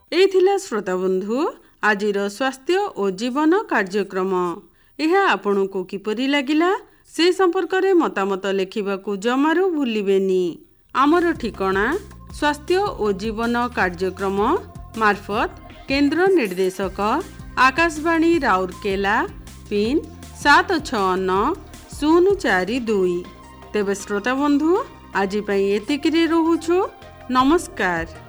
एथिला श्रोता बंधु आजिर स्वास्थ्य और जीवन कार्यक्रम यह आपण को किपरि लागिला से संपर्क में मतामत लेखिबाकू जमारू भूलिबेनी। आमर ठिकाना स्वास्थ्य और जीवन कार्यक्रम मार्फत केंद्र निर्देशक आकाशवाणी राउरकेला पिन 769042। तेबे श्रोता बंधु आज एतिकिरे रहुछु। नमस्कार।